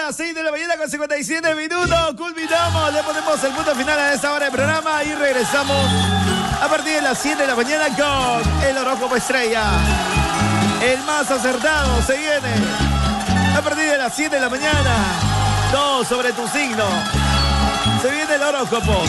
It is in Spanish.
las 6 de la mañana con 57 minutos. Culminamos, le ponemos el punto final a esta hora de programa y regresamos a partir de las 7 de la mañana con el horóscopo estrella. El más acertado se viene a partir de las 7 de la mañana. Todo sobre tu signo. Se viene el horóscopo.